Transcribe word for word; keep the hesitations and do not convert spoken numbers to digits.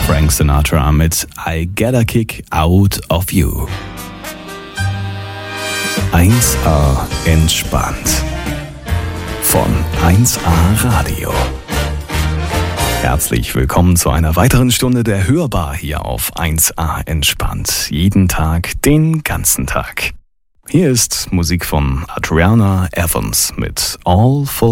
Frank Sinatra mit I Get a Kick Out of You. eins A entspannt. Von eins A Radio. Herzlich willkommen zu einer weiteren Stunde der Hörbar hier auf eins A entspannt. Jeden Tag, den ganzen Tag. Hier ist Musik von Adriana Evans mit All for